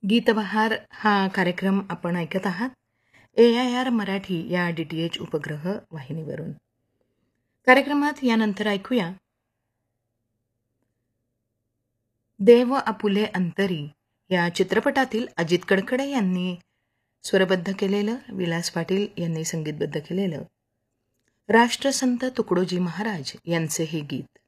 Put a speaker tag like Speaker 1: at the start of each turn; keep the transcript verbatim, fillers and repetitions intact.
Speaker 1: गीतबहार हा कार्यक्रम आपण ऐकत आहात ए आय आर मराठी या डी टी एच उपग्रह वाहिनीवरून. कार्यक्रमात यानंतर ऐकूया देव आपुले अंतरी या चित्रपटातील अजित कडकडे यांनी स्वरबद्ध केलेलं, विलास पाटील यांनी संगीतबद्ध केलेलं राष्ट्रसंत तुकडोजी महाराज यांचे हे गीत.